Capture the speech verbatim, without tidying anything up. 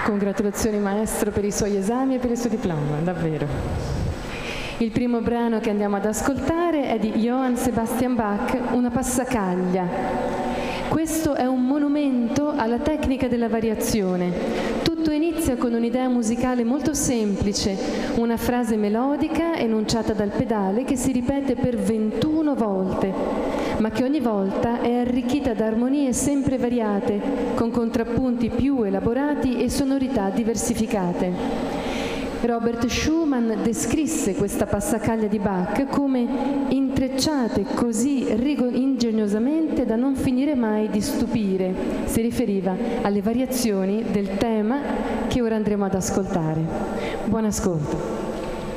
Congratulazioni maestro per i suoi esami e per il suo diploma, davvero. Il primo brano che andiamo ad ascoltare è di Johann Sebastian Bach, una passacaglia. Questo è un monumento alla tecnica della variazione. Tutto inizia con un'idea musicale molto semplice, una frase melodica enunciata dal pedale che si ripete per ventuno volte, ma che ogni volta è arricchita da armonie sempre variate, con contrappunti più elaborati e sonorità diversificate. Robert Schumann descrisse questa passacaglia di Bach come intrecciate così ingegnosamente da non finire mai di stupire. Si riferiva alle variazioni del tema che ora andremo ad ascoltare. Buon ascolto.